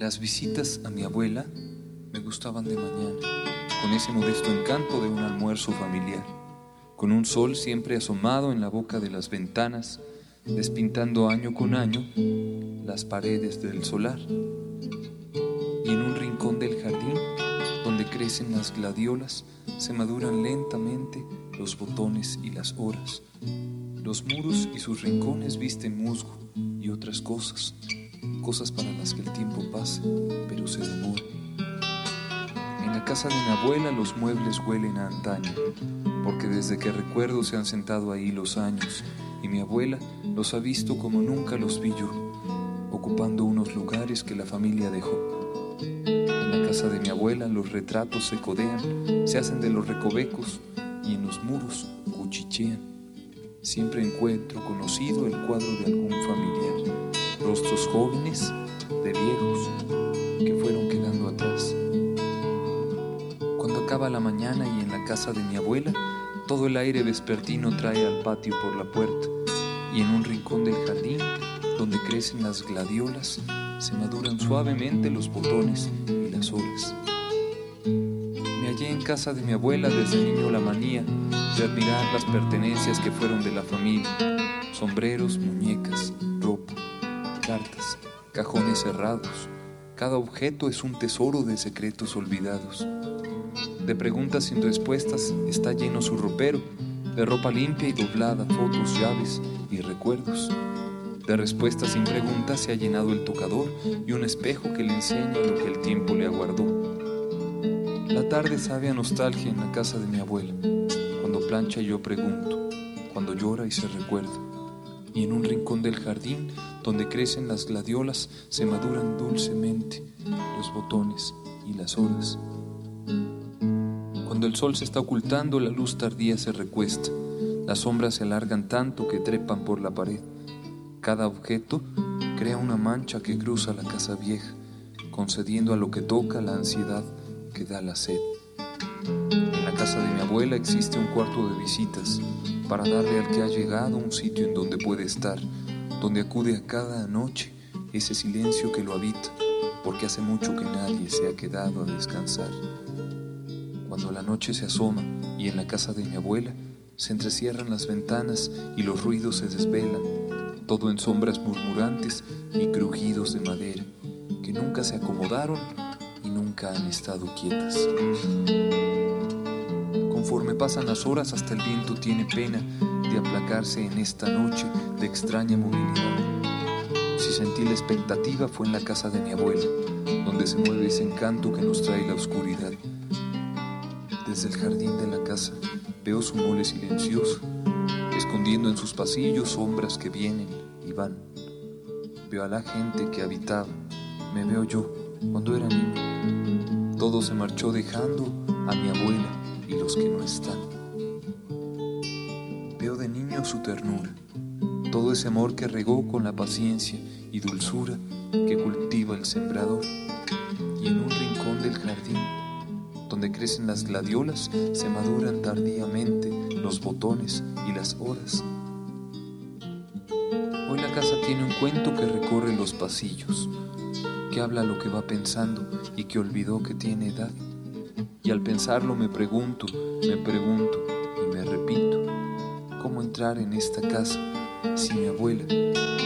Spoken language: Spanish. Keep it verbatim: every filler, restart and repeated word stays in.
Las visitas a mi abuela me gustaban de mañana, con ese modesto encanto de un almuerzo familiar, con un sol siempre asomado en la boca de las ventanas, despintando año con año las paredes del solar, y en un rincón del jardín donde crecen las gladiolas se maduran lentamente los botones y las horas. Los muros y sus rincones visten musgo y otras cosas, cosas para las que el tiempo pasa, pero se demora. En la casa de mi abuela los muebles huelen a antaño, porque desde que recuerdo se han sentado ahí los años, y mi abuela los ha visto como nunca los vi yo, ocupando unos lugares que la familia dejó. En la casa de mi abuela los retratos se codean, se hacen de los recovecos, y en los muros cuchichean. Siempre encuentro conocido el cuadro de algún familiar, rostros jóvenes de viejos que fueron quedando atrás. Cuando acaba la mañana y en la casa de mi abuela, todo el aire vespertino trae al patio por la puerta, y en un rincón del jardín, donde crecen las gladiolas, se maduran suavemente los botones y las horas. Me hallé en casa de mi abuela desde niño la manía de admirar las pertenencias que fueron de la familia: sombreros, muñecas, ropa, cartas, cajones cerrados. Cada objeto es un tesoro de secretos olvidados. De preguntas sin respuestas está lleno su ropero, de ropa limpia y doblada, fotos, llaves y recuerdos. De respuestas sin preguntas se ha llenado el tocador y un espejo que le enseña lo que el tiempo le aguardó. La tarde sabe a nostalgia en la casa de mi abuela. Cuando plancha yo pregunto, cuando llora y se recuerda. Y en un rincón del jardín, donde crecen las gladiolas, se maduran dulcemente los botones y las horas. Cuando el sol se está ocultando, la luz tardía se recuesta. Las sombras se alargan tanto que trepan por la pared. Cada objeto crea una mancha que cruza la casa vieja, concediendo a lo que toca la ansiedad que da la sed. En la casa de mi abuela existe un cuarto de visitas para darle al que ha llegado un sitio en donde puede estar, donde acude a cada noche ese silencio que lo habita, porque hace mucho que nadie se ha quedado a descansar. Cuando la noche se asoma y en la casa de mi abuela se entrecierran las ventanas y los ruidos se desvelan, todo en sombras murmurantes y crujidos de madera que nunca se acomodaron y nunca han estado quietas. Conforme pasan las horas, hasta el viento tiene pena de aplacarse en esta noche de extraña movilidad. Si sentí la expectativa fue en la casa de mi abuela, donde se mueve ese encanto que nos trae la oscuridad. Desde el jardín de la casa veo su mole silencioso, escondiendo en sus pasillos sombras que vienen y van. Veo a la gente que habitaba, me veo yo cuando era niño. Todo se marchó dejando a mi abuela y los que no están. Veo de niño su ternura, todo ese amor que regó con la paciencia y dulzura que cultiva el sembrador. Y en un rincón del jardín, donde crecen las gladiolas, se maduran tardíamente los botones y las horas. Hoy la casa tiene un cuento que recorre los pasillos, que habla lo que va pensando y que olvidó que tiene edad. Y al pensarlo me pregunto, me pregunto y me repito, ¿cómo entrar en esta casa si mi abuela